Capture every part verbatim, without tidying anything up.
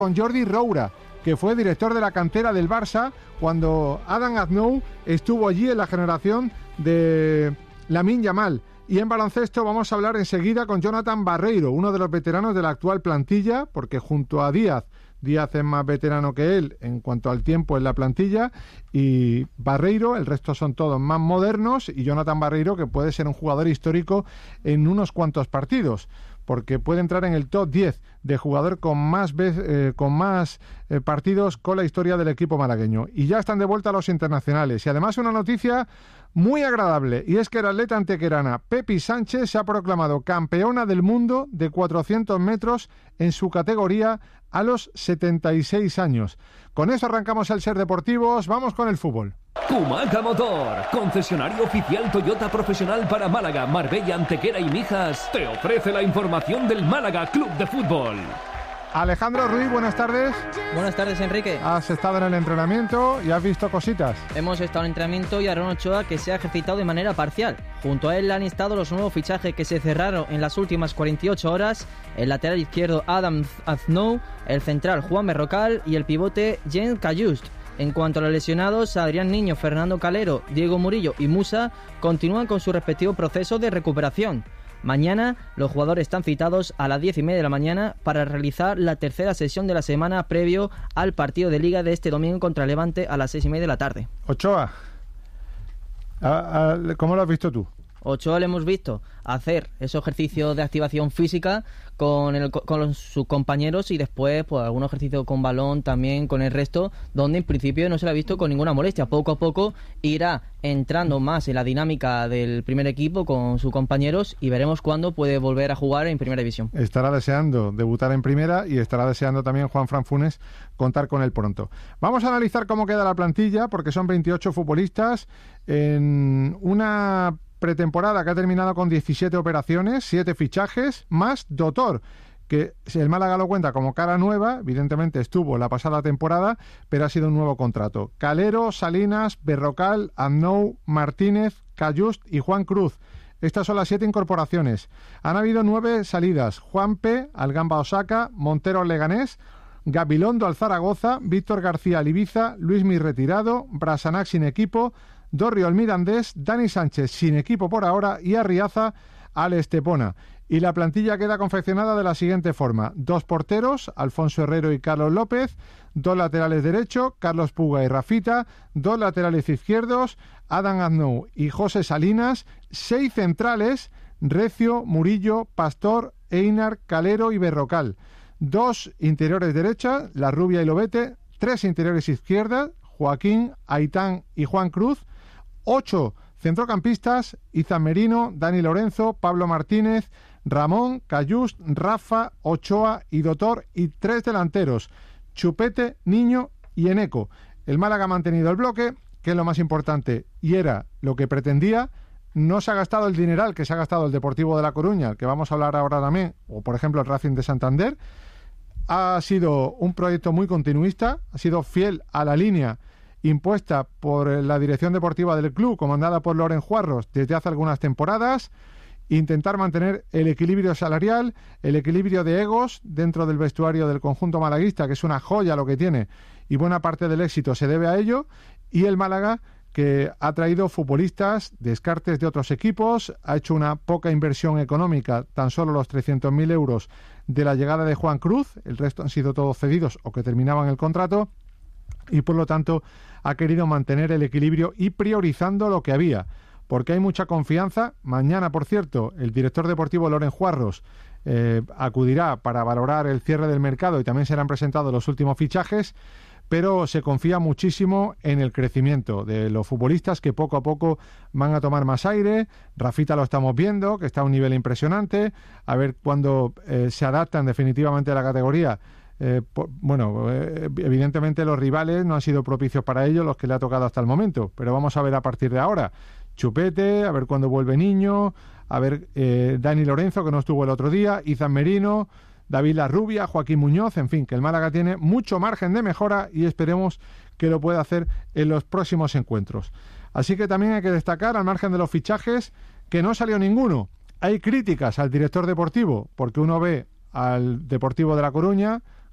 con Jordi Roura, que fue director de la cantera del Barça cuando Adam Aznou estuvo allí en la generación de Lamine Yamal. Y en baloncesto vamos a hablar enseguida con Jonathan Barreiro, uno de los veteranos de la actual plantilla, porque junto a Díaz, Díaz es más veterano que él en cuanto al tiempo en la plantilla, y Barreiro, el resto son todos más modernos, y Jonathan Barreiro, que puede ser un jugador histórico en unos cuantos partidos, porque puede entrar en el top diez de jugador con más, vez, eh, con más eh, partidos con la historia del equipo malagueño. Y ya están de vuelta los internacionales. Y además una noticia muy agradable, y es que la atleta antequerana Pepi Sánchez se ha proclamado campeona del mundo de cuatrocientos metros en su categoría a los setenta y seis años. Con eso arrancamos el Ser Deportivos. Vamos con el fútbol. Tumaca Motor, concesionario oficial Toyota profesional para Málaga, Marbella, Antequera y Mijas, te ofrece la información del Málaga Club de Fútbol. Alejandro Ruiz, buenas tardes. Buenas tardes, Enrique. Has estado en el entrenamiento y has visto cositas. Hemos estado en entrenamiento y Aaron Ochoa, que se ha ejercitado de manera parcial. Junto a él han estado los nuevos fichajes que se cerraron en las últimas cuarenta y ocho horas, el lateral izquierdo Adam Aznou, el central Juan Berrocal y el pivote Jean Cayust. En cuanto a los lesionados, Adrián Niño, Fernando Calero, Diego Murillo y Musa continúan con su respectivo proceso de recuperación. Mañana los jugadores están citados a las diez y media de la mañana para realizar la tercera sesión de la semana previo al partido de Liga de este domingo contra Levante a las seis y media de la tarde. Ochoa, ¿cómo lo has visto tú? Ochoa le hemos visto hacer esos ejercicios de activación física con, el, con los, sus compañeros y después pues algún ejercicio con balón también con el resto, donde en principio no se le ha visto con ninguna molestia. Poco a poco irá entrando más en la dinámica del primer equipo con sus compañeros y veremos cuándo puede volver a jugar en primera división. Estará deseando debutar en primera y estará deseando también Juanfran Funes contar con él pronto. Vamos a analizar cómo queda la plantilla, porque son veintiocho futbolistas en una pretemporada que ha terminado con diecisiete operaciones, siete fichajes, más Dotor, que el Málaga lo cuenta como cara nueva, evidentemente estuvo la pasada temporada, pero ha sido un nuevo contrato. Calero, Salinas, Berrocal, Aznou, Martínez, Cayust y Juan Cruz. Estas son las siete incorporaciones. Han habido nueve salidas: Juanpe al Gamba Osaka, Montero al Leganés, Gabilondo al Zaragoza, Víctor García al Ibiza, Luismi retirado, Brasanac sin equipo, Dorrio al Mirandés, Dani Sánchez sin equipo por ahora y Arriaza al Estepona. Y la plantilla queda confeccionada de la siguiente forma: dos porteros, Alfonso Herrero y Carlos López, dos laterales derecho, Carlos Puga y Rafita, dos laterales izquierdos, Adam Aznou y José Salinas, seis centrales, Recio, Murillo, Pastor, Einar, Calero y Berrocal, dos interiores derechas, La Rubia y Lobete, tres interiores izquierdas, Joaquín, Aitán y Juan Cruz, ocho centrocampistas, Izan Merino, Dani Lorenzo, Pablo Martínez, Ramón, Cayust, Rafa, Ochoa y Dotor, y tres delanteros, Chupete, Niño y Eneco. El Málaga ha mantenido el bloque, que es lo más importante y era lo que pretendía. No se ha gastado el dineral que se ha gastado el Deportivo de La Coruña, que vamos a hablar ahora también, o por ejemplo el Racing de Santander. Ha sido un proyecto muy continuista, ha sido fiel a la línea impuesta por la dirección deportiva del club, comandada por Loren Juarros desde hace algunas temporadas. Intentar mantener el equilibrio salarial, el equilibrio de egos dentro del vestuario del conjunto malaguista, que es una joya lo que tiene, y buena parte del éxito se debe a ello. Y el Málaga, que ha traído futbolistas, descartes de otros equipos, ha hecho una poca inversión económica, tan solo los trescientos mil euros de la llegada de Juan Cruz, el resto han sido todos cedidos o que terminaban el contrato, y por lo tanto ha querido mantener el equilibrio y priorizando lo que había, porque hay mucha confianza. Mañana, por cierto, el director deportivo Loren Juarros eh, acudirá para valorar el cierre del mercado y también serán presentados los últimos fichajes, pero se confía muchísimo en el crecimiento de los futbolistas, que poco a poco van a tomar más aire. Rafita lo estamos viendo, que está a un nivel impresionante, a ver cuándo eh, se adaptan definitivamente a la categoría. Eh, por, bueno, eh, evidentemente los rivales no han sido propicios para ello, los que le ha tocado hasta el momento, pero vamos a ver a partir de ahora. Chupete, a ver cuándo vuelve Niño, a ver eh, Dani Lorenzo, que no estuvo el otro día, Izan Merino, David La Rubia, Joaquín Muñoz, en fin, que el Málaga tiene mucho margen de mejora y esperemos que lo pueda hacer en los próximos encuentros. Así que también hay que destacar, al margen de los fichajes, que no salió ninguno. Hay críticas al director deportivo, porque uno ve al Deportivo de La Coruña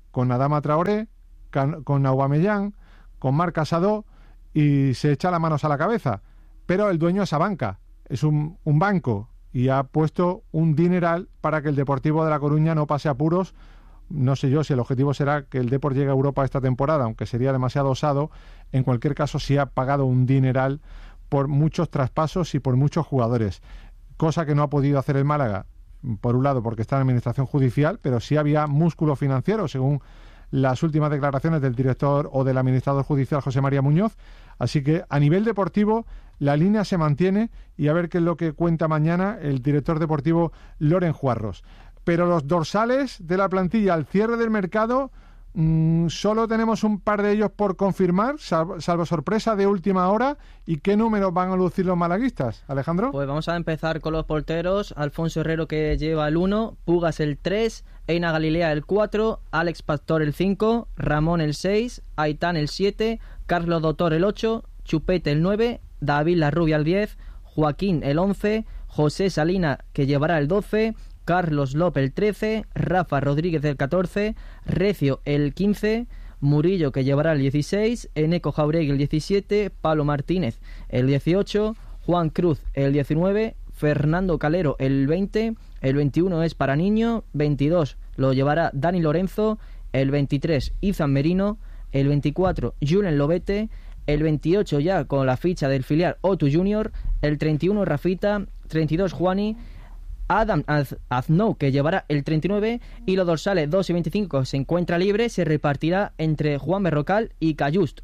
con Adama Traoré, con, con Aubameyang, con Marc Casado, y se echa las manos a la cabeza. Pero el dueño es Abanca, es un, un banco, y ha puesto un dineral para que el Deportivo de La Coruña no pase apuros. No sé yo si el objetivo será que el Depor llegue a Europa esta temporada, aunque sería demasiado osado. En cualquier caso, sí ha pagado un dineral por muchos traspasos y por muchos jugadores, cosa que no ha podido hacer el Málaga, por un lado porque está en administración judicial, pero sí había músculo financiero, según las últimas declaraciones del director o del administrador judicial José María Muñoz. Así que a nivel deportivo la línea se mantiene, y a ver qué es lo que cuenta mañana el director deportivo Loren Juarros. Pero los dorsales de la plantilla al cierre del mercado, mmm, solo tenemos un par de ellos por confirmar, salvo, salvo sorpresa de última hora. ¿Y qué números van a lucir los malaguistas, Alejandro? Pues vamos a empezar con los porteros. Alfonso Herrero, que lleva el uno, Pugas el tres, Eina Galilea el cuatro, Alex Pastor el cinco, Ramón el seis, Aitán el siete, Carlos Doctor el ocho, Chupete el nueve, David Larrubia el diez, Joaquín el once, José Salina, que llevará el doce, Carlos López el trece, Rafa Rodríguez el catorce, Recio el quince, Murillo, que llevará el dieciséis, Eneco Jauregui el diecisiete, Pablo Martínez el dieciocho, Juan Cruz el diecinueve, Fernando Calero el veinte, el veintiuno es para Niño, veintidós lo llevará Dani Lorenzo, el veintitrés Izan Merino, el veinticuatro Julen Lobete, el veintiocho ya con la ficha del filial Otu Junior, el treinta y uno Rafita, treinta y dos Juani, Adam Aznou, que llevará el treinta y nueve, y los dorsales dos y veinticinco se encuentra libre, se repartirá entre Juan Berrocal y Cayust.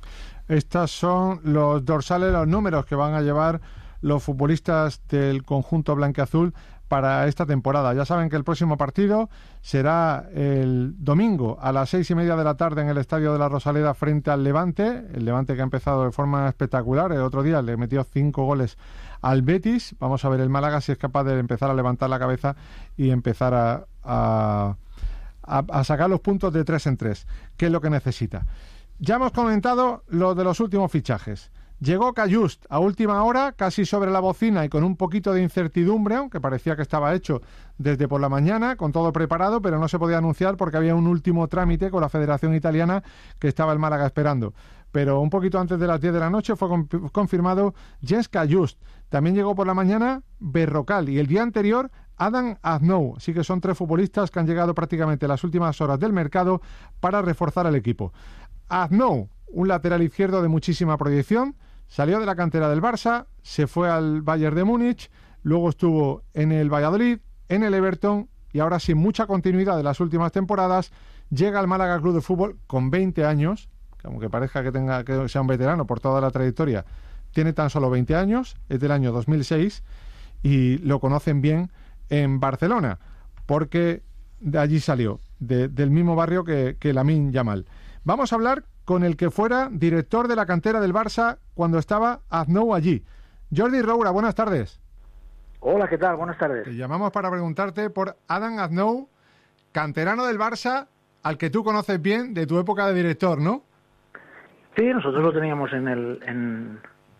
Estos son los dorsales, los números que van a llevar los futbolistas del conjunto blanquiazul para esta temporada. Ya saben que el próximo partido será el domingo a las seis y media de la tarde en el Estadio de la Rosaleda frente al Levante. El Levante que ha empezado de forma espectacular. El otro día le metió cinco goles al Betis. Vamos a ver el Málaga si es capaz de empezar a levantar la cabeza y empezar a, a, a, a sacar los puntos de tres en tres, que es lo que necesita. Ya hemos comentado lo de los últimos fichajes. Llegó Cayust a última hora, casi sobre la bocina y con un poquito de incertidumbre, aunque parecía que estaba hecho desde por la mañana, con todo preparado, pero no se podía anunciar porque había un último trámite con la Federación Italiana que estaba el Málaga esperando. Pero un poquito antes de las diez de la noche fue confirmado Jens Cayust. También llegó por la mañana Berrocal y el día anterior Adam Aznou. Así que son tres futbolistas que han llegado prácticamente las últimas horas del mercado para reforzar el equipo. Aznou, un lateral izquierdo de muchísima proyección. Salió de la cantera del Barça, se fue al Bayern de Múnich, luego estuvo en el Valladolid, en el Everton, y ahora sin mucha continuidad de las últimas temporadas, llega al Málaga Club de Fútbol con veinte años, que aunque parezca que tenga que sea un veterano por toda la trayectoria, tiene tan solo veinte años, es del año dos mil seis, y lo conocen bien en Barcelona, porque de allí salió, de, del mismo barrio que, que Lamine Yamal. Vamos a hablar con el que fuera director de la cantera del Barça cuando estaba Aznou allí. Jordi Roura, buenas tardes. Hola, ¿qué tal? Buenas tardes. Te llamamos para preguntarte por Adam Aznou, canterano del Barça, al que tú conoces bien de tu época de director, ¿no? Sí, nosotros lo teníamos en el en,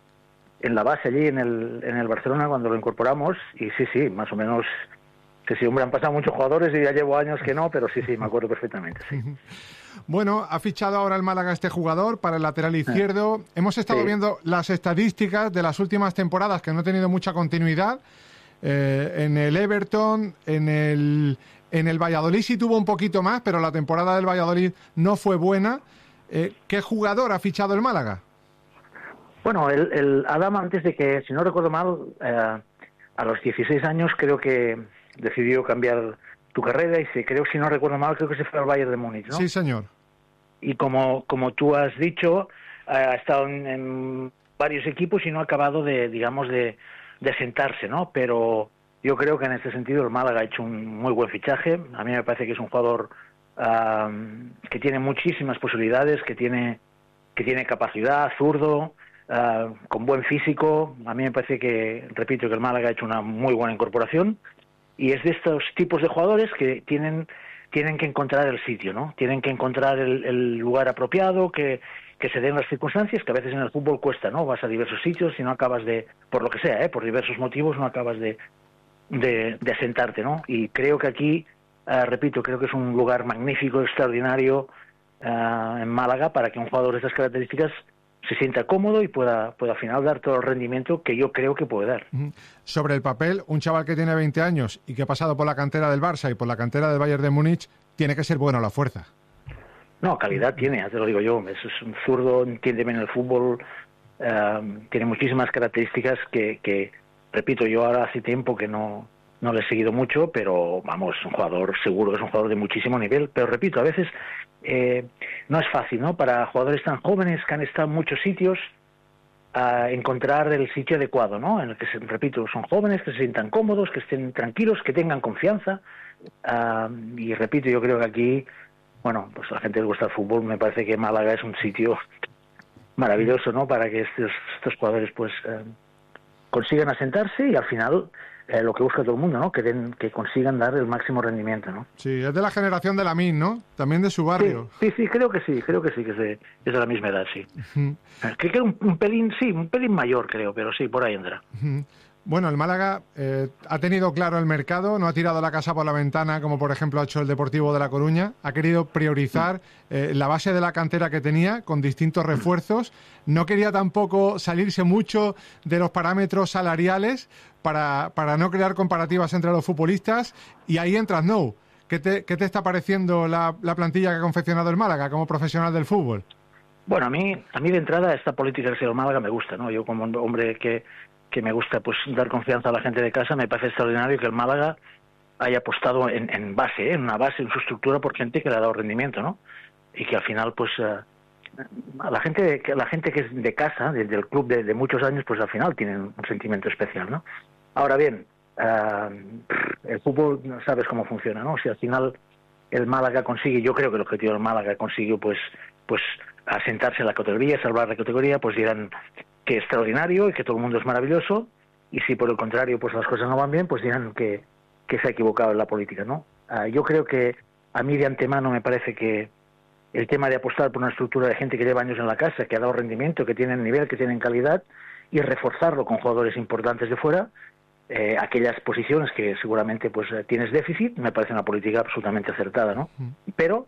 en la base allí, en el, en el Barcelona, cuando lo incorporamos, y sí, sí, más o menos. Sí, sí, hombre, han pasado muchos jugadores y ya llevo años que no, pero sí, sí, me acuerdo perfectamente, sí. Bueno, ha fichado ahora el Málaga este jugador para el lateral izquierdo. Eh, Hemos estado sí. viendo las estadísticas de las últimas temporadas que no ha tenido mucha continuidad. Eh, en el Everton, en el, en el Valladolid sí tuvo un poquito más, pero la temporada del Valladolid no fue buena. Eh, ¿Qué jugador ha fichado el Málaga? Bueno, el, el Adam, antes de que, si no recuerdo mal, eh, a los dieciséis años creo que decidió cambiar tu carrera y se creo, si no recuerdo mal, creo que se fue al Bayern de Múnich, ¿no? Sí, señor. Y como como tú has dicho, eh, ha estado en, en varios equipos y no ha acabado de, digamos, de, de sentarse, ¿no? Pero yo creo que en este sentido el Málaga ha hecho un muy buen fichaje. A mí me parece que es un jugador uh, que tiene muchísimas posibilidades, que tiene que tiene capacidad, zurdo, uh, con buen físico. A mí me parece que, repito, que el Málaga ha hecho una muy buena incorporación. Y es de estos tipos de jugadores que tienen tienen que encontrar el sitio, ¿no? Tienen que encontrar el, el lugar apropiado, que, que se den las circunstancias, que a veces en el fútbol cuesta, ¿no? Vas a diversos sitios y no acabas de, por lo que sea, ¿eh? Por diversos motivos no acabas de, de, de asentarte, ¿no? Y creo que aquí uh, repito, creo que es un lugar magnífico, extraordinario uh, en Málaga para que un jugador de esas características se sienta cómodo y pueda, pueda al final dar todo el rendimiento que yo creo que puede dar. Sobre el papel, un chaval que tiene veinte años y que ha pasado por la cantera del Barça y por la cantera del Bayern de Múnich, tiene que ser bueno a la fuerza. No, calidad tiene, ya te lo digo yo. Es, es un zurdo, entiende bien el fútbol, uh, tiene muchísimas características que, que, repito, yo ahora hace tiempo que no, no le he seguido mucho, pero vamos, un jugador, seguro que es un jugador de muchísimo nivel. Pero repito, a veces eh, no es fácil, ¿no? Para jugadores tan jóvenes que han estado en muchos sitios, a encontrar el sitio adecuado, ¿no? En el que, se, repito, son jóvenes, que se sientan cómodos, que estén tranquilos, que tengan confianza. Uh, y repito, yo creo que aquí, bueno, pues a la gente que le gusta el fútbol, me parece que Málaga es un sitio maravilloso, ¿no? Para que estos, estos jugadores, pues, uh, consigan asentarse y al final eh, lo que busca todo el mundo, ¿no? Que, den, que consigan dar el máximo rendimiento, ¿no? Sí, es de la generación de Lamine, ¿no? También de su barrio. Sí, sí, sí, creo que sí, creo que sí, que es de, es de la misma edad, sí. Uh-huh. Creo que un, un pelín, sí, un pelín mayor, creo, pero sí, por ahí entra. Uh-huh. Bueno, el Málaga eh, ha tenido claro el mercado, no ha tirado la casa por la ventana, como por ejemplo ha hecho el Deportivo de La Coruña. Ha querido priorizar eh, la base de la cantera que tenía con distintos refuerzos. No quería tampoco salirse mucho de los parámetros salariales para, para no crear comparativas entre los futbolistas. Y ahí entras, no. ¿Qué te, qué te está pareciendo la, la plantilla que ha confeccionado el Málaga como profesional del fútbol? Bueno, a mí, a mí de entrada esta política del señor Málaga me gusta, ¿no? Yo como hombre que... que me gusta pues dar confianza a la gente de casa, me parece extraordinario que el Málaga haya apostado en, en base, ¿eh? en una base, en su estructura, por gente que le ha dado rendimiento, ¿no? Y que al final, pues, uh, a la gente la gente que es de casa, desde el club de, de muchos años, pues al final tienen un sentimiento especial, ¿no? Ahora bien, uh, el fútbol, sabes cómo funciona, ¿no? Si al final el Málaga consigue, yo creo que el objetivo del Málaga consiguió, pues, pues asentarse en la categoría, salvar la categoría, pues dirán que es extraordinario y que todo el mundo es maravilloso, y si por el contrario pues las cosas no van bien, pues dirán que, que se ha equivocado en la política, ¿no? Uh, yo creo que a mí de antemano me parece que el tema de apostar por una estructura de gente que lleva años en la casa, que ha dado rendimiento, que tienen nivel, que tienen calidad, y reforzarlo con jugadores importantes de fuera, eh, aquellas posiciones que seguramente pues tienes déficit, me parece una política absolutamente acertada, ¿no? Pero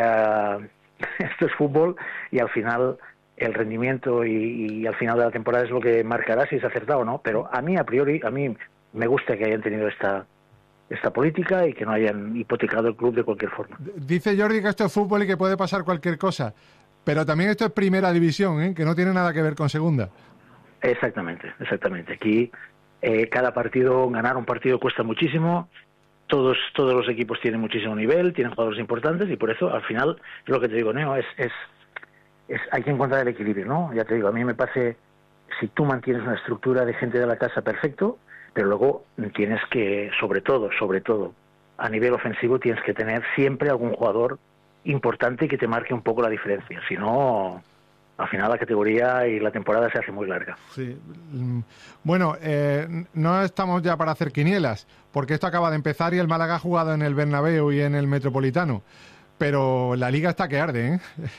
uh, esto es fútbol y al final el rendimiento y, y al final de la temporada es lo que marcará si es acertado o no, pero a mí a priori, a mí me gusta que hayan tenido esta esta política y que no hayan hipotecado el club de cualquier forma. Dice Jordi que esto es fútbol y que puede pasar cualquier cosa, pero también esto es primera división, ¿eh? Que no tiene nada que ver con segunda. Exactamente, exactamente. Aquí eh, cada partido, ganar un partido cuesta muchísimo, todos todos los equipos tienen muchísimo nivel, tienen jugadores importantes y por eso al final, es lo que te digo, Neo, es... es Es, hay que encontrar el equilibrio, ¿no? Ya te digo, a mí me parece, si tú mantienes una estructura de gente de la casa, perfecto, pero luego tienes que, sobre todo, sobre todo, a nivel ofensivo, tienes que tener siempre algún jugador importante que te marque un poco la diferencia. Si no, al final la categoría y la temporada se hace muy larga. Sí. Bueno, eh, no estamos ya para hacer quinielas, porque esto acaba de empezar y el Málaga ha jugado en el Bernabéu y en el Metropolitano, pero la liga está que arde, ¿eh?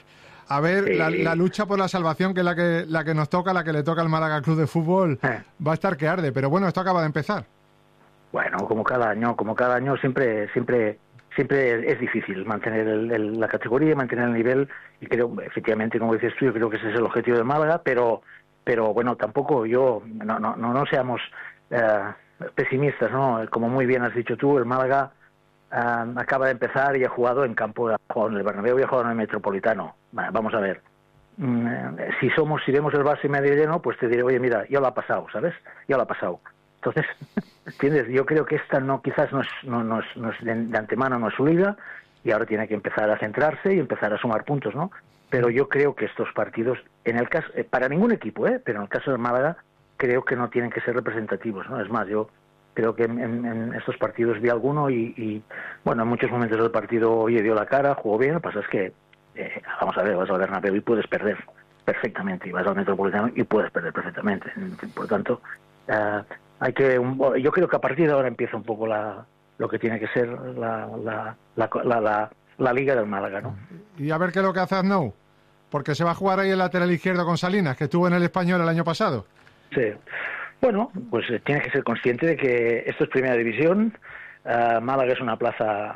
A ver, sí. la, la lucha por la salvación, que es la que la que nos toca, la que le toca al Málaga Club de Fútbol, eh. va a estar que arde. Pero bueno, esto acaba de empezar. Bueno, como cada año, como cada año siempre siempre siempre es difícil mantener el, el, la categoría, mantener el nivel. Y creo, efectivamente, como dices tú, yo creo que ese es el objetivo de Málaga. Pero pero bueno, tampoco yo, no no no, no seamos eh, pesimistas, ¿no? Como muy bien has dicho tú, el Málaga Uh, acaba de empezar y ha jugado en campo, ha jugado en el Bernabéu y ha jugado en el Metropolitano. Bueno, vamos a ver, mm, si somos, si vemos el vaso medio lleno, pues te diré, oye, mira, ya lo ha pasado, ¿sabes? Ya lo ha pasado. Entonces, ¿entiendes? Yo creo que esta no, quizás no es, no, no es, no es de, de antemano no es su liga y ahora tiene que empezar a centrarse y empezar a sumar puntos, ¿no? Pero yo creo que estos partidos, en el caso, eh, para ningún equipo, ¿eh? Pero en el caso de Málaga, creo que no tienen que ser representativos, ¿no? Es más, yo creo que en, en, en estos partidos vi alguno y, y, bueno, en muchos momentos del partido, oye, dio la cara, jugó bien, lo que pasa es que, eh, vamos a ver, vas al Bernabéu y puedes perder perfectamente, y vas al Metropolitano y puedes perder perfectamente. Por tanto, uh, hay que, un, yo creo que a partir de ahora empieza un poco la, lo que tiene que ser la, la, la, la, la, la Liga del Málaga, ¿no? Y a ver qué es lo que hace Aznou, porque se va a jugar ahí el lateral izquierdo con Salinas, que estuvo en el Español el año pasado. Sí. Bueno, pues eh, tienes que ser consciente de que esto es Primera División, uh, Málaga es una plaza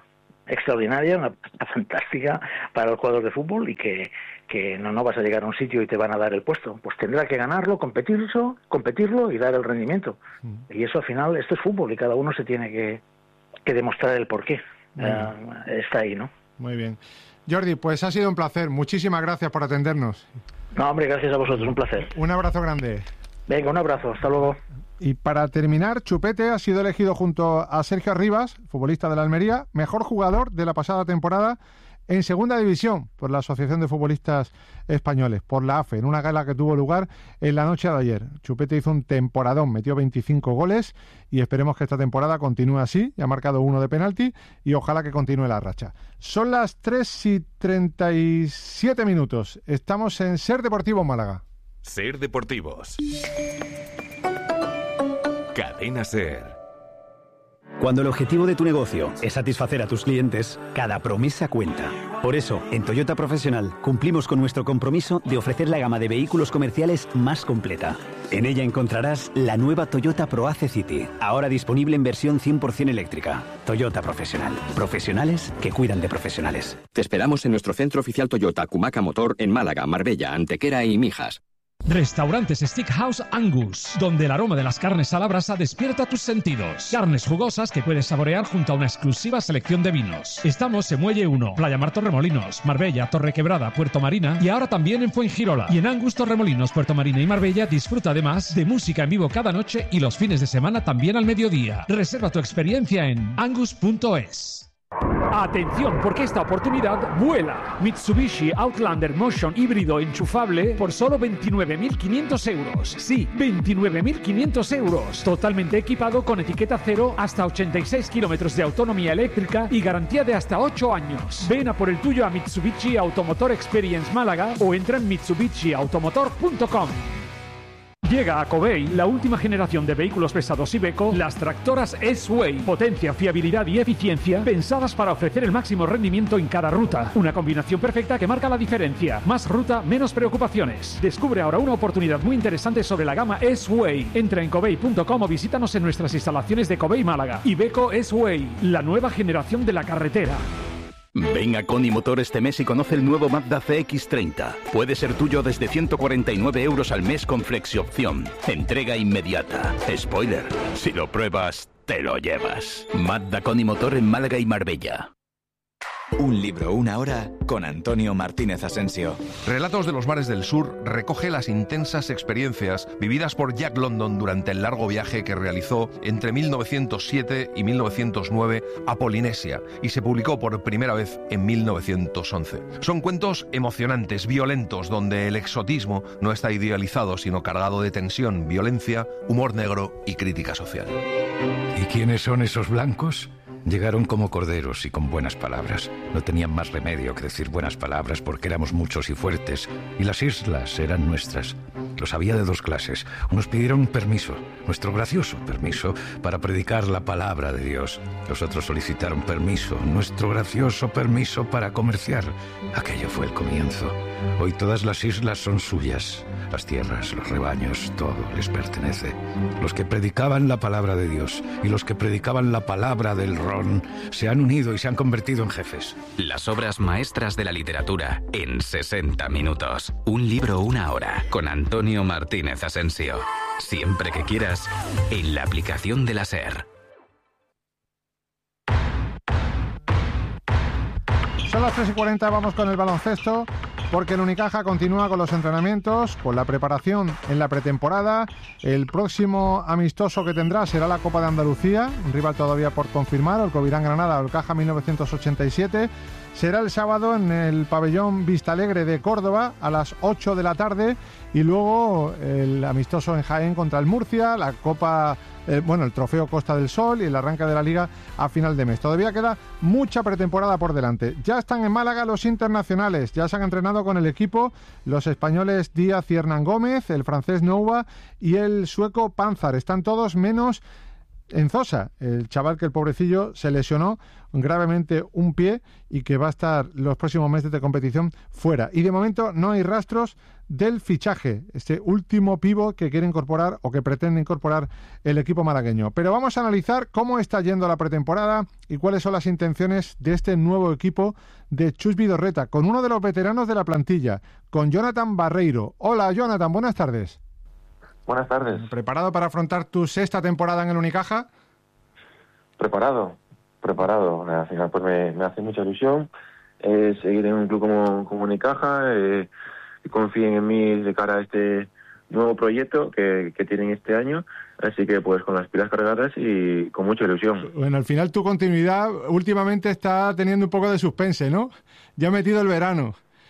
extraordinaria, una pasta fantástica para el jugador de fútbol y que, que no, no vas a llegar a un sitio y te van a dar el puesto. Pues tendrá que ganarlo, competirlo, competirlo y dar el rendimiento. Mm. Y eso al final, esto es fútbol y cada uno se tiene que, que demostrar el porqué. Uh, está ahí, ¿no? Muy bien. Jordi, pues ha sido un placer. Muchísimas gracias por atendernos. No, hombre, gracias a vosotros, un placer. Un abrazo grande. Venga, un abrazo, hasta luego. Y para terminar, Chupete ha sido elegido junto a Sergio Arribas, futbolista de la Almería, mejor jugador de la pasada temporada en Segunda División por la Asociación de Futbolistas Españoles, por la A F E, en una gala que tuvo lugar en la noche de ayer. Chupete hizo un temporadón, metió veinticinco goles y esperemos que esta temporada continúe así. Ya ha marcado uno de penalti y ojalá que continúe la racha. Son las tres y treinta y siete minutos. Estamos en Ser Deportivo Málaga. Ser Deportivos. Cadena Ser. Cuando el objetivo de tu negocio es satisfacer a tus clientes, cada promesa cuenta. Por eso, en Toyota Profesional cumplimos con nuestro compromiso de ofrecer la gama de vehículos comerciales más completa. En ella encontrarás la nueva Toyota ProAce City, ahora disponible en versión cien por ciento eléctrica. Toyota Profesional. Profesionales que cuidan de profesionales. Te esperamos en nuestro centro oficial Toyota Cumaca Motor en Málaga, Marbella, Antequera y Mijas. Restaurantes Steakhouse Angus, donde el aroma de las carnes a la brasa despierta tus sentidos. Carnes jugosas que puedes saborear junto a una exclusiva selección de vinos. Estamos en Muelle uno, Playa Mar Torremolinos, Marbella, Torrequebrada, Puerto Marina y ahora también en Fuengirola. Y en Angus Torremolinos, Puerto Marina y Marbella disfruta además de música en vivo cada noche y los fines de semana también al mediodía. Reserva tu experiencia en angus punto es. Atención, porque esta oportunidad vuela. Mitsubishi Outlander Motion híbrido enchufable por solo veintinueve mil quinientos euros. Sí, veintinueve mil quinientos euros. Totalmente equipado con etiqueta cero, hasta ochenta y seis kilómetros de autonomía eléctrica y garantía de hasta ocho años. Ven a por el tuyo a Mitsubishi Automotor Experience Málaga o entra en mitsubishi automotor punto com. Llega a Covey la última generación de vehículos pesados Iveco, las tractoras S-Way. Potencia, fiabilidad y eficiencia pensadas para ofrecer el máximo rendimiento en cada ruta. Una combinación perfecta que marca la diferencia. Más ruta, menos preocupaciones. Descubre ahora una oportunidad muy interesante sobre la gama S-Way. Entra en covey punto com o visítanos en nuestras instalaciones de Covey Málaga. Iveco S-Way, la nueva generación de la carretera. Ven a Coni Motor este mes y conoce el nuevo Mazda C X treinta. Puede ser tuyo desde ciento cuarenta y nueve euros al mes con flexiopción. Entrega inmediata. Spoiler, si lo pruebas, te lo llevas. Mazda Coni Motor en Málaga y Marbella. Un libro, una hora, con Antonio Martínez Asensio. Relatos de los mares del sur recoge las intensas experiencias vividas por Jack London durante el largo viaje que realizó entre mil novecientos siete y mil novecientos nueve a Polinesia y se publicó por primera vez en mil novecientos once. Son cuentos emocionantes, violentos, donde el exotismo no está idealizado, sino cargado de tensión, violencia, humor negro y crítica social. ¿Y quiénes son esos blancos? Llegaron como corderos y con buenas palabras. No tenían más remedio que decir buenas palabras porque éramos muchos y fuertes, y las islas eran nuestras. Los había de dos clases. Unos pidieron permiso, nuestro gracioso permiso, para predicar la palabra de Dios. Los otros solicitaron permiso, nuestro gracioso permiso para comerciar. Aquello fue el comienzo. Hoy todas las islas son suyas. Las tierras, los rebaños, todo les pertenece. Los que predicaban la palabra de Dios y los que predicaban la palabra del ron se han unido y se han convertido en jefes. Las obras maestras de la literatura en sesenta minutos. Un libro, una hora, con Antonio Martínez Asensio. Siempre que quieras, en la aplicación de la SER. Son las tres y cuarenta, vamos con el baloncesto, porque el Unicaja continúa con los entrenamientos, con la preparación en la pretemporada. El próximo amistoso que tendrá será la Copa de Andalucía, un rival todavía por confirmar, el Covirán Granada o el Caja mil novecientos ochenta y siete. Será el sábado en el pabellón Vistalegre de Córdoba a las ocho de la tarde y luego el amistoso en Jaén contra el Murcia, la Copa, eh, bueno, el Trofeo Costa del Sol y el arranque de la Liga a final de mes. Todavía queda mucha pretemporada por delante. Ya están en Málaga los internacionales, ya se han entrenado con el equipo los españoles Díaz y Hernán Gómez, el francés Nouba y el sueco Panzar. Están todos menos en Zosa, el chaval que el pobrecillo se lesionó gravemente un pie y que va a estar los próximos meses de competición fuera. Y de momento no hay rastros del fichaje, este último pívot que quiere incorporar o que pretende incorporar el equipo malagueño. Pero vamos a analizar cómo está yendo la pretemporada y cuáles son las intenciones de este nuevo equipo de Chus Vidorreta, con uno de los veteranos de la plantilla, con Jonathan Barreiro. Hola, Jonathan, buenas tardes. Buenas tardes. ¿Preparado para afrontar tu sexta temporada en el Unicaja? Preparado, preparado. Al final pues me, me hace mucha ilusión eh, seguir en un club como, como Unicaja, eh, que confíen en mí de cara a este nuevo proyecto que, que tienen este año, así que pues con las pilas cargadas y con mucha ilusión. Bueno, al final tu continuidad últimamente está teniendo un poco de suspense, ¿no? Ya ha metido el verano.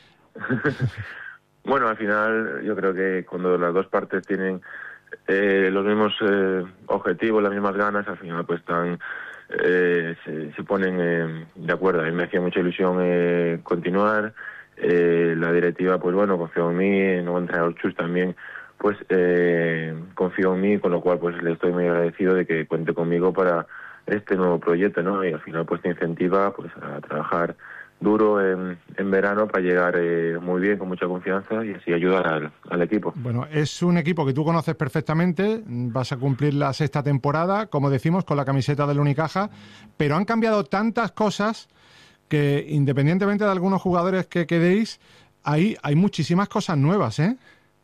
Bueno, al final yo creo que cuando las dos partes tienen eh, los mismos eh, objetivos, las mismas ganas, al final pues están eh, se, se ponen eh, de acuerdo. A mí me hacía mucha ilusión eh, continuar. Eh, la directiva, pues bueno, confió en mí, el nuevo entrenador Chus también, pues eh, confió en mí, con lo cual pues le estoy muy agradecido de que cuente conmigo para este nuevo proyecto, ¿no? Y al final pues te incentiva pues a trabajar duro en, en verano para llegar eh, muy bien, con mucha confianza y así ayudar al, al equipo. Bueno, es un equipo que tú conoces perfectamente, vas a cumplir la sexta temporada, como decimos, con la camiseta del Unicaja, pero han cambiado tantas cosas que independientemente de algunos jugadores que quedéis, ahí hay muchísimas cosas nuevas, ¿eh?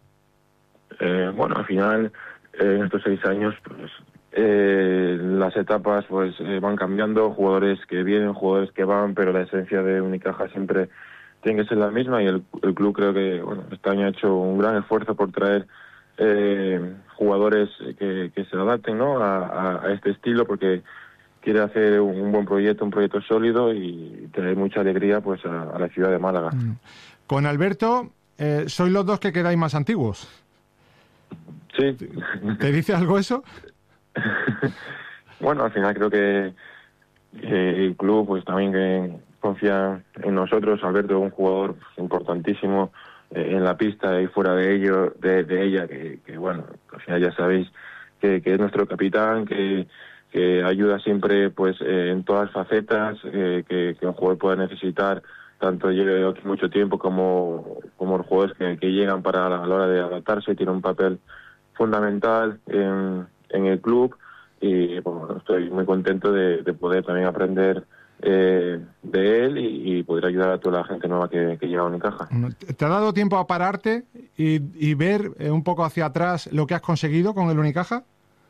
Eh, bueno, al final, eh, en estos seis años, pues Eh, las etapas pues eh, van cambiando, jugadores que vienen, jugadores que van, pero la esencia de Unicaja siempre tiene que ser la misma y el, el club creo que bueno este año ha hecho un gran esfuerzo por traer eh, jugadores que, que se adapten, ¿no? a, a, a este estilo, porque quiere hacer un, un buen proyecto, un proyecto sólido y traer mucha alegría pues a, a la ciudad de Málaga. Con Alberto, eh, sois los dos que quedáis más antiguos. Sí. ¿Te dice algo eso? Bueno, al final creo que eh, el club pues también que confía en nosotros. Alberto es un jugador importantísimo eh, en la pista y fuera de ello, de, de ella, que, que bueno, al final ya sabéis que, que es nuestro capitán, que, que ayuda siempre pues eh, en todas las facetas eh, que, que un jugador pueda necesitar, tanto lleve aquí mucho tiempo como, como los jugadores que, que llegan para la, a la hora de adaptarse. Tiene un papel fundamental en en el club y bueno, estoy muy contento de, de poder también aprender eh, de él y, y poder ayudar a toda la gente nueva que, que llega a Unicaja. ¿Te ha dado tiempo a pararte y, y ver eh, un poco hacia atrás lo que has conseguido con el Unicaja?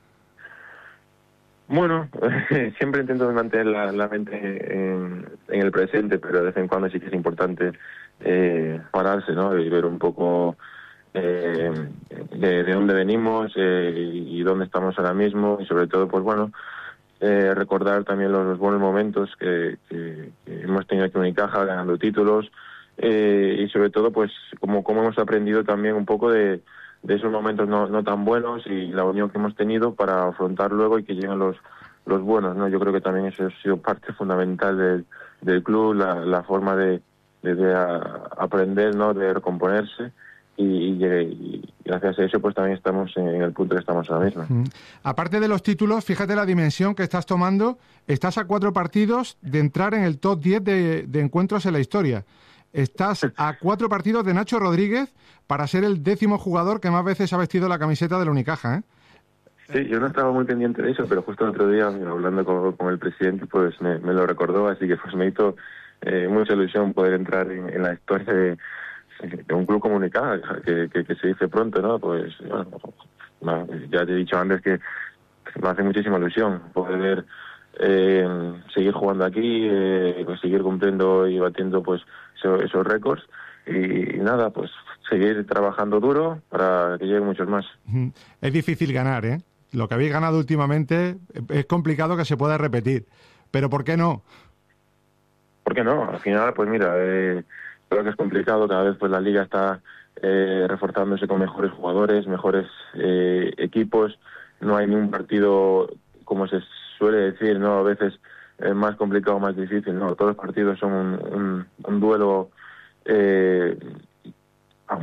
Bueno, siempre intento mantener la, la mente en, en el presente, pero de vez en cuando sí que es importante eh, pararse, ¿no? Y ver un poco Eh, de, de dónde venimos eh, y, y dónde estamos ahora mismo, y sobre todo pues bueno eh, recordar también los, los buenos momentos que, que, que hemos tenido aquí en Unicaja ganando títulos eh, y sobre todo pues como, como hemos aprendido también un poco de, de esos momentos no, no tan buenos y la unión que hemos tenido para afrontar luego y que lleguen los, los buenos, ¿no? Yo creo que también eso ha sido parte fundamental del, del club, la, la forma de, de, de a, aprender, ¿no? De recomponerse. Y, y, y gracias a eso pues también estamos en el punto que estamos ahora mismo. Mm. Aparte de los títulos, fíjate la dimensión que estás tomando. Estás a cuatro partidos de entrar en el top diez de, de encuentros en la historia. Estás a cuatro partidos de Nacho Rodríguez para ser el décimo jugador que más veces ha vestido la camiseta del Unicaja, ¿eh? Sí, yo no estaba muy pendiente de eso, pero justo el otro día, hablando con, con el presidente, pues me, me lo recordó, así que pues me hizo eh, mucha ilusión poder entrar en, en la historia de de un club como Unicaja, que, que, que se dice pronto, ¿no? Pues bueno, ya te he dicho antes que me hace muchísima ilusión poder eh, seguir jugando aquí, eh, seguir cumpliendo y batiendo pues esos, esos récords y, y nada, pues seguir trabajando duro para que lleguen muchos más. Es difícil ganar, ¿eh? Lo que habéis ganado últimamente es complicado que se pueda repetir, pero ¿por qué no? ¿Por qué no? Al final, pues mira, eh, creo que es complicado, cada vez pues la liga está eh, reforzándose con mejores jugadores, mejores eh, equipos, no hay ni un partido, como se suele decir, no a veces eh, más complicado, más difícil, no, todos los partidos son un, un, un duelo eh, a muerte.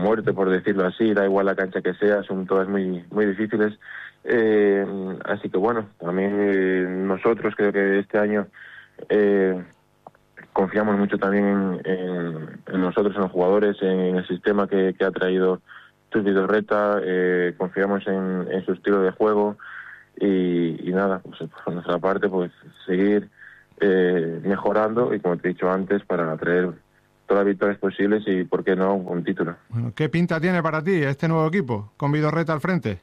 muerte, por decirlo así, da igual la cancha que sea, son todas muy muy difíciles. Eh, así que bueno, también eh, nosotros creo que este año eh, confiamos mucho también en, en, en nosotros, en los jugadores, en el sistema que, que ha traído Chus Vidorreta, eh, confiamos en, en su estilo de juego y, y nada, pues por nuestra parte pues seguir eh, mejorando y como te he dicho antes, para traer todas las victorias posibles y por qué no un título. Bueno, ¿qué pinta tiene para ti este nuevo equipo con Vidorreta al frente?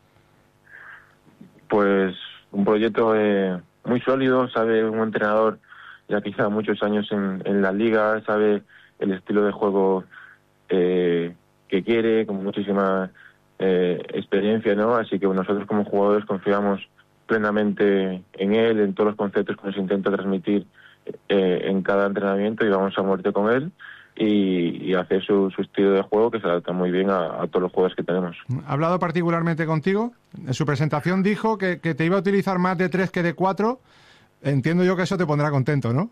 Pues un proyecto eh, muy sólido, sabe un entrenador ya quizá muchos años en, en la liga, sabe el estilo de juego eh, que quiere, con muchísima eh, experiencia, ¿no? Así que nosotros como jugadores confiamos plenamente en él, en todos los conceptos que nos intenta transmitir eh, en cada entrenamiento y vamos a muerte con él y, y hacer su, su estilo de juego que se adapta muy bien a, a todos los jugadores que tenemos. ¿Ha hablado particularmente contigo? En su presentación dijo que, que te iba a utilizar más de tres que de cuatro. Entiendo yo que eso te pondrá contento, ¿no?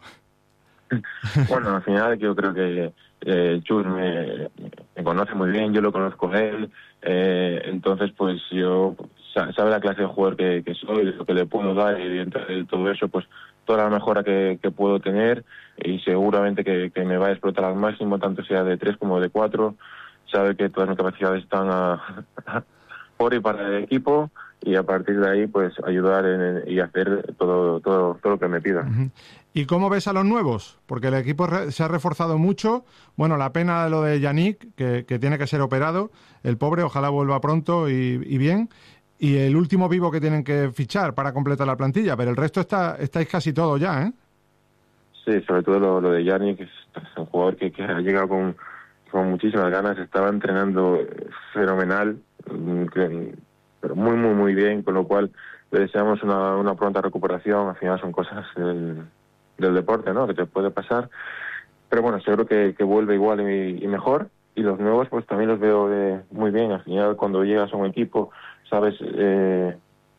Bueno, al final yo creo que eh, Chus me, me conoce muy bien, yo lo conozco a él, eh, entonces pues yo sabe la clase de jugador que, que soy, lo que le puedo dar y dentro de todo eso pues toda la mejora que, que puedo tener y seguramente que, que me va a explotar al máximo, tanto sea de tres como de cuatro. Sabe que todas mis capacidades están a, a, por y para el equipo y a partir de ahí pues ayudar en, y hacer todo, todo, todo lo que me pida. Uh-huh. ¿Y cómo ves a los nuevos? Porque el equipo re- se ha reforzado mucho. Bueno, la pena de lo de Yannick, que, que tiene que ser operado. El pobre, ojalá vuelva pronto y, y bien. Y el último vivo que tienen que fichar para completar la plantilla. Pero el resto está estáis casi todos ya, ¿eh? Sí, sobre todo lo, lo de Yannick, que es, es un jugador que, que ha llegado con, con muchísimas ganas. Estaba entrenando fenomenal, que, pero muy, muy, muy bien. Con lo cual le deseamos una, una pronta recuperación. Al final son cosas del... del deporte, ¿no? Que te puede pasar, pero bueno, seguro que, que vuelve igual y, y mejor, y los nuevos pues también los veo eh, muy bien. Al final cuando llegas a un equipo sabes eh,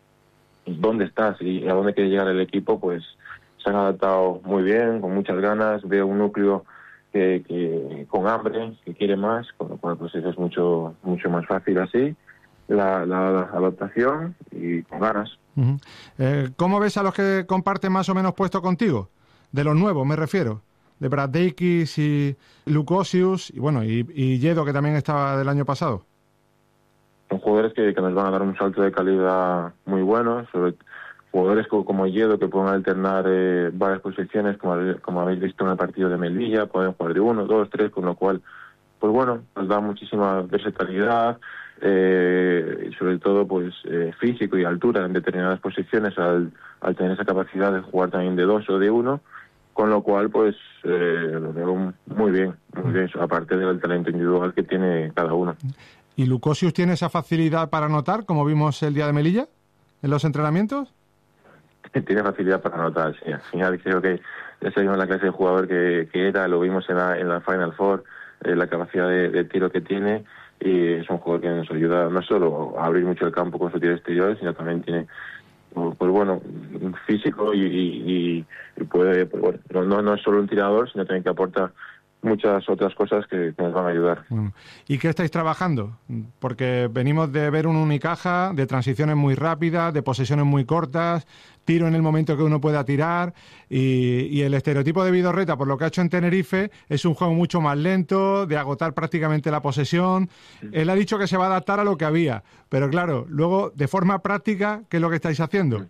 dónde estás y a dónde quiere llegar el equipo, pues se han adaptado muy bien, con muchas ganas. Veo un núcleo que, que con hambre, que quiere más, con lo cual pues eso es mucho mucho más fácil así, la, la, la adaptación y con ganas. Uh-huh. Eh, ¿Cómo ves a los que comparten más o menos puesto contigo? De los nuevos, me refiero. De Braddeikis y Lukosius, y bueno, y, y Yedo, que también estaba del año pasado. Son jugadores que, que nos van a dar un salto de calidad muy bueno, sobre jugadores como, como Yedo, que pueden alternar eh, varias posiciones, como, como habéis visto en el partido de Melilla, pueden jugar de uno, dos, tres, con lo cual, pues bueno, nos da muchísima versatilidad, eh, y sobre todo pues eh, físico y altura en determinadas posiciones al, al tener esa capacidad de jugar también de dos o de uno. Con lo cual, pues, eh, lo veo muy bien, muy bien, aparte del talento individual que tiene cada uno. ¿Y Lukosius tiene esa facilidad para anotar, como vimos el día de Melilla, en los entrenamientos? Tiene facilidad para anotar, sí. Al final creo que ya sabemos la clase de jugador que, que era, lo vimos en la, en la Final Four, eh, la capacidad de, de tiro que tiene, y es un jugador que nos ayuda no solo a abrir mucho el campo con su tiro exterior, sino también tiene... pues bueno, físico y, y, y puede, pues bueno, no, no es solo un tirador, sino también que aporta muchas otras cosas que, que nos van a ayudar. Bueno, ¿y qué estáis trabajando? Porque venimos de ver un Unicaja, de transiciones muy rápidas, de posesiones muy cortas, tiro en el momento que uno pueda tirar, y, y el estereotipo de Vidorreta, por lo que ha hecho en Tenerife, es un juego mucho más lento, de agotar prácticamente la posesión. Sí. Él ha dicho que se va a adaptar a lo que había, pero claro, luego, de forma práctica, ¿qué es lo que estáis haciendo?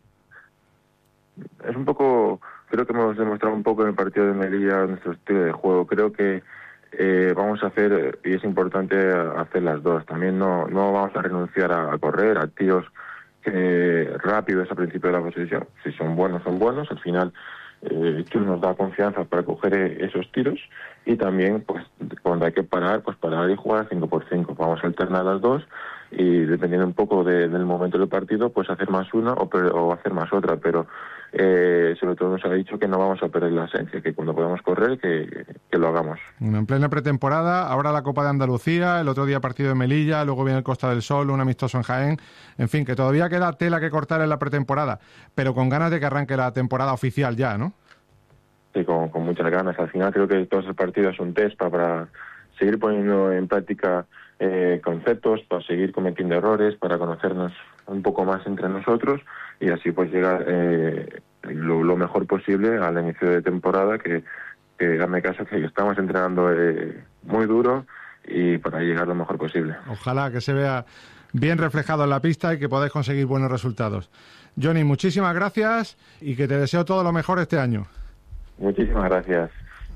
Es un poco... Creo que hemos demostrado un poco en el partido de Melilla nuestro estilo de juego. Creo que eh, vamos a hacer, y es importante hacer las dos. También no no vamos a renunciar a, a correr, a tiros que rápidos al principio de la posesión. Si son buenos, son buenos. Al final, eh, Chus nos da confianza para coger esos tiros. Y también, pues cuando hay que parar, pues parar y jugar cinco por cinco. Vamos a alternar las dos y dependiendo un poco de, del momento del partido, pues hacer más una o, o hacer más otra. Pero Eh, sobre todo nos ha dicho que no vamos a perder la esencia, que cuando podamos correr, que, que lo hagamos. Bueno, en plena pretemporada, ahora la Copa de Andalucía, el otro día partido de Melilla, luego viene el Costa del Sol, un amistoso en Jaén, en fin, que todavía queda tela que cortar en la pretemporada, pero con ganas de que arranque la temporada oficial ya, ¿no? Sí, con, con muchas ganas. Al final creo que todos los partidos son test para, para seguir poniendo en práctica eh, conceptos, para seguir cometiendo errores, para conocernos un poco más entre nosotros y así pues llegar eh, lo, lo mejor posible al inicio de temporada, que, que hazme caso que estamos entrenando eh, muy duro y para llegar lo mejor posible. Ojalá que se vea bien reflejado en la pista y que podáis conseguir buenos resultados. Johnny, muchísimas gracias y que te deseo todo lo mejor este año. Muchísimas gracias.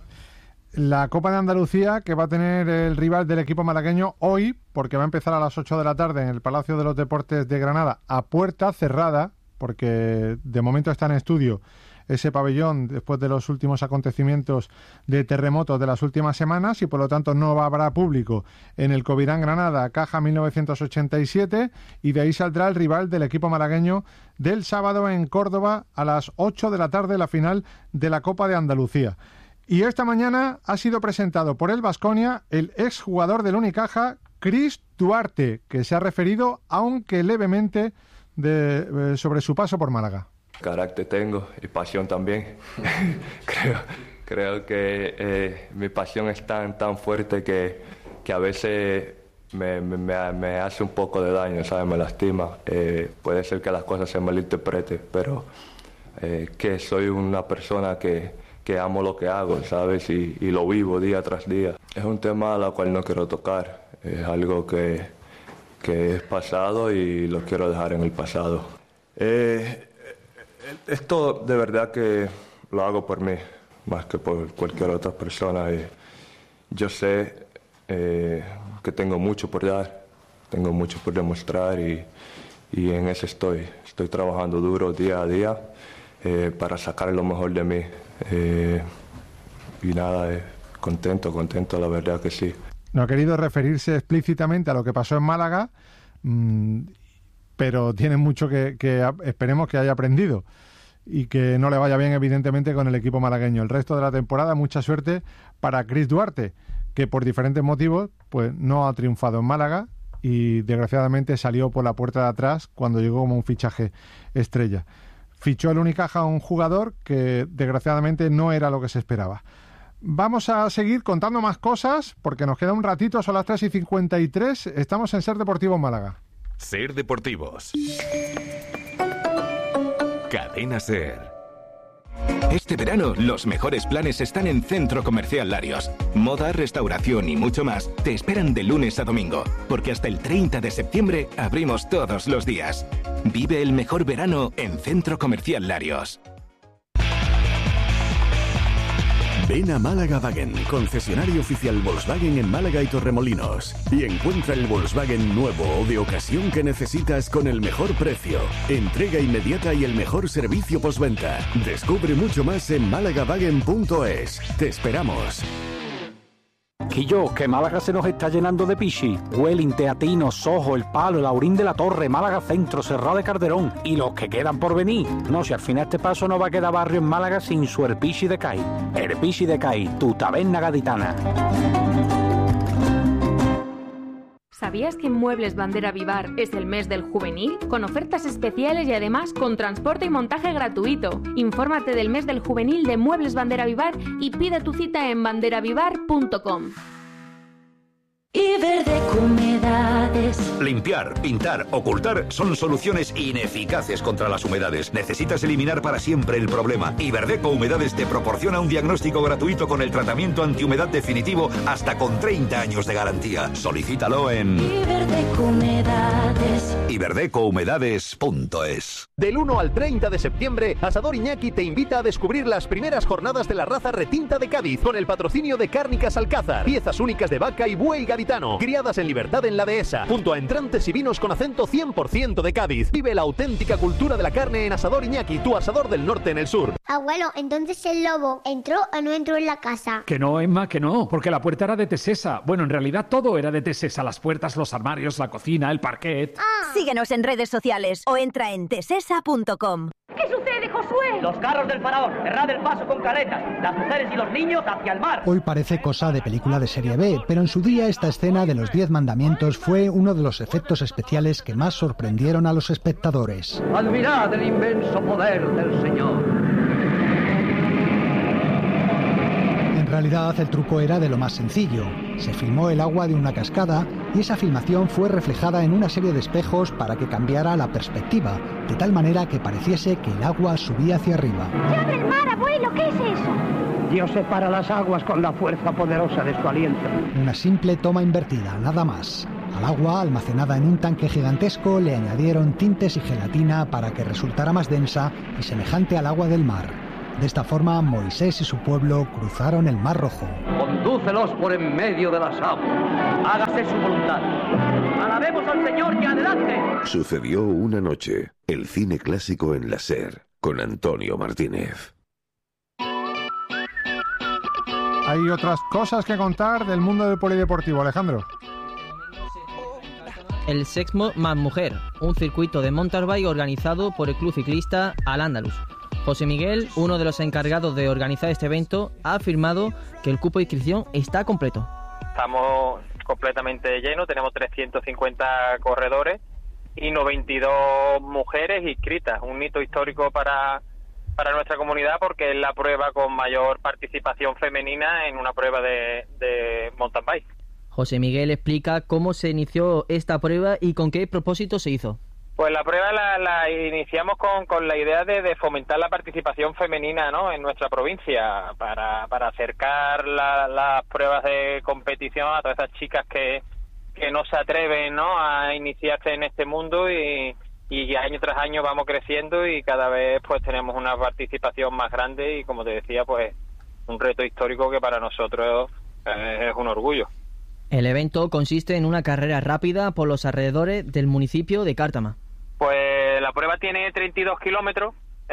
La Copa de Andalucía, que va a tener el rival del equipo malagueño hoy, porque va a empezar a las ocho de la tarde en el Palacio de los Deportes de Granada, a puerta cerrada, porque de momento está en estudio ese pabellón después de los últimos acontecimientos de terremotos de las últimas semanas y por lo tanto no habrá público en el Covirán Granada Caja mil novecientos ochenta y siete y de ahí saldrá el rival del equipo malagueño del sábado en Córdoba a las ocho de la tarde, la final de la Copa de Andalucía. Y esta mañana ha sido presentado por el Baskonia el exjugador del Unicaja, Chris Duarte, que se ha referido, aunque levemente, de, eh, sobre su paso por Málaga. Carácter tengo y pasión también. creo, creo que eh, mi pasión es tan, tan fuerte que, que a veces me, me, me hace un poco de daño, ¿sabes? Me lastima. Eh, puede ser que las cosas se malinterpreten, pero eh, que soy una persona que, que amo lo que hago, ¿sabes? Y, y lo vivo día tras día. Es un tema al cual no quiero tocar. Es algo que, que es pasado y lo quiero dejar en el pasado. Eh, Esto de verdad que lo hago por mí, más que por cualquier otra persona. Y yo sé eh, que tengo mucho por dar, tengo mucho por demostrar y, y en eso estoy. Estoy trabajando duro día a día eh, para sacar lo mejor de mí. Eh, y nada, eh, contento, contento, la verdad que sí. No ha querido referirse explícitamente a lo que pasó en Málaga, mmm, pero tiene mucho que, que esperemos que haya aprendido y que no le vaya bien, evidentemente, con el equipo malagueño. El resto de la temporada, mucha suerte para Chris Duarte, que por diferentes motivos pues no ha triunfado en Málaga y desgraciadamente salió por la puerta de atrás cuando llegó como un fichaje estrella. Fichó el Unicaja a un jugador que desgraciadamente no era lo que se esperaba. Vamos a seguir contando más cosas porque nos queda un ratito, son las tres y cincuenta y tres, estamos en Ser Deportivo Málaga. Ser Deportivos. Cadena Ser. Este verano, los mejores planes están en Centro Comercial Larios. Moda, restauración y mucho más te esperan de lunes a domingo, porque hasta el treinta de septiembre abrimos todos los días. Vive el mejor verano en Centro Comercial Larios. Ven a Málaga Wagen, concesionario oficial Volkswagen en Málaga y Torremolinos, y encuentra el Volkswagen nuevo o de ocasión que necesitas con el mejor precio, entrega inmediata y el mejor servicio postventa. Descubre mucho más en málaga wagen punto es. Te esperamos. Quillo, que Málaga se nos está llenando de pichi. Welling, Teatino, Sojo, El Palo, Laurín de la Torre, Málaga Centro, Serrao de Calderón y los que quedan por venir. No, si al final este paso no va a quedar barrio en Málaga sin su Erpichi de Cai. Erpichi de Cai, tu taberna gaditana. ¿Sabías que en Muebles Bandera Vivar es el mes del juvenil? Con ofertas especiales y además con transporte y montaje gratuito. Infórmate del mes del juvenil de Muebles Bandera Vivar y pide tu cita en bandera vivar punto com. Iberdeco Humedades. Limpiar, pintar, ocultar son soluciones ineficaces contra las humedades. Necesitas eliminar para siempre el problema. Iberdeco Humedades te proporciona un diagnóstico gratuito con el tratamiento antihumedad definitivo hasta con treinta años de garantía. Solicítalo en Iberdeco Humedades. iberdeco humedades punto es. Del uno al treinta de septiembre, Asador Iñaki te invita a descubrir las primeras jornadas de la raza retinta de Cádiz con el patrocinio de Cárnicas Alcázar. Piezas únicas de vaca y buey gaditano, criadas en libertad en la dehesa, junto a entrantes y vinos con acento cien por ciento de Cádiz. Vive la auténtica cultura de la carne en Asador Iñaki, tu asador del norte en el sur. Abuelo, entonces el lobo ¿entró o no entró en la casa? Que no, Emma, que no, porque la puerta era de Tesesa. Bueno, en realidad todo era de Tesesa, las puertas, los armarios, la cocina, el parquet. Ah. Síguenos en redes sociales o entra en tesesa punto com. ¿Qué sucede, Josué? Los carros del faraón, cerrad el paso con caretas, las mujeres y los niños hacia el mar. Hoy parece cosa de película de serie B, pero en su día esta escena de los diez mandamientos fue uno de los efectos especiales que más sorprendieron a los espectadores. Admirad el inmenso poder del Señor. En realidad el truco era de lo más sencillo. Se filmó el agua de una cascada y esa filmación fue reflejada en una serie de espejos para que cambiara la perspectiva, de tal manera que pareciese que el agua subía hacia arriba. ¡Se abre el mar, abuelo! ¿Qué es eso? Dios separa las aguas con la fuerza poderosa de su aliento. Una simple toma invertida, nada más. Al agua, almacenada en un tanque gigantesco, le añadieron tintes y gelatina para que resultara más densa y semejante al agua del mar. De esta forma, Moisés y su pueblo cruzaron el Mar Rojo. Condúcelos por en medio de las aguas. Hágase su voluntad. Alabemos al Señor y adelante. Sucedió una noche. El cine clásico en la SER, con Antonio Martínez. Hay otras cosas que contar del mundo del polideportivo, Alejandro. El Sexmo más Mujer, un circuito de mountain bike organizado por el club ciclista Al-Ándalus. José Miguel, uno de los encargados de organizar este evento, ha afirmado que el cupo de inscripción está completo. Estamos completamente llenos, tenemos trescientos cincuenta corredores y noventa y dos mujeres inscritas, un hito histórico para, para nuestra comunidad porque es la prueba con mayor participación femenina en una prueba de, de mountain bike. José Miguel explica cómo se inició esta prueba y con qué propósito se hizo. Pues la prueba la, la iniciamos con, con la idea de, de fomentar la participación femenina, ¿no?, en nuestra provincia, para, para acercar la, las pruebas de competición a todas esas chicas que, que no se atreven, ¿no?, a iniciarse en este mundo y, y año tras año vamos creciendo y cada vez pues tenemos una participación más grande y, como te decía, pues un reto histórico que para nosotros eh, es un orgullo. El evento consiste en una carrera rápida por los alrededores del municipio de Cártama. Pues la prueba tiene treinta y dos kilómetros,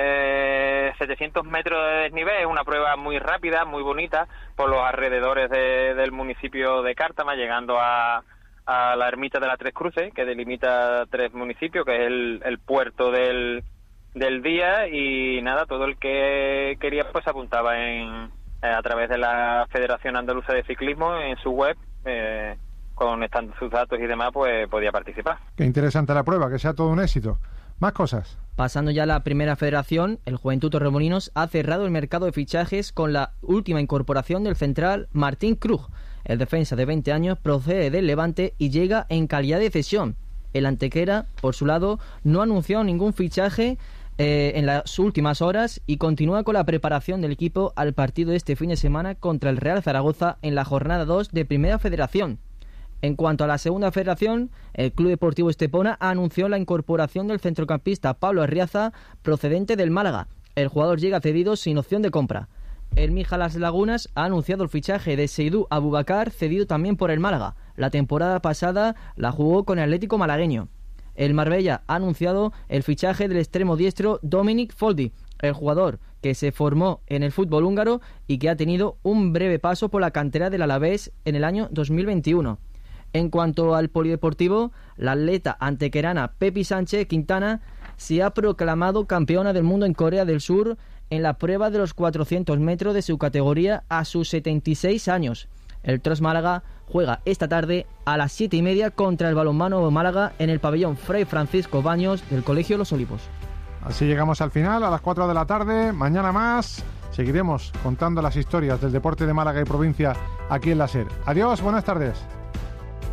eh, setecientos metros de desnivel, es una prueba muy rápida, muy bonita, por los alrededores de, del municipio de Cártama, llegando a, a la ermita de las Tres Cruces, que delimita tres municipios, que es el, el puerto del, del día, y nada, todo el que quería pues apuntaba en, eh, a través de la Federación Andaluza de Ciclismo en su web, eh, conectando sus datos y demás, pues podía participar. Qué interesante la prueba, que sea todo un éxito. Más cosas. Pasando ya a la primera federación, el Juventud Torremolinos ha cerrado el mercado de fichajes con la última incorporación del central Martín Krug. El defensa de veinte años procede del Levante y llega en calidad de cesión. El Antequera, por su lado, no ha anunciado ningún fichaje eh, en las últimas horas y continúa con la preparación del equipo al partido de este fin de semana contra el Real Zaragoza en la jornada dos de Primera Federación. En cuanto a la segunda federación, el Club Deportivo Estepona anunció la incorporación del centrocampista Pablo Arriaza, procedente del Málaga. El jugador llega cedido sin opción de compra. El Mija Las Lagunas ha anunciado el fichaje de Seydou Abubakar, cedido también por el Málaga. La temporada pasada la jugó con el Atlético malagueño. El Marbella ha anunciado el fichaje del extremo diestro Dominic Foldi, el jugador que se formó en el fútbol húngaro y que ha tenido un breve paso por la cantera del Alavés en el año dos mil veintiuno. En cuanto al polideportivo, la atleta antequerana Pepi Sánchez Quintana se ha proclamado campeona del mundo en Corea del Sur en la prueba de los cuatrocientos metros de su categoría a sus setenta y seis años. El Tros Málaga juega esta tarde a las siete y media contra el Balonmano Málaga en el pabellón Fray Francisco Baños del Colegio Los Olivos. Así llegamos al final, a las cuatro de la tarde. Mañana más seguiremos contando las historias del deporte de Málaga y provincia aquí en la SER. Adiós, buenas tardes.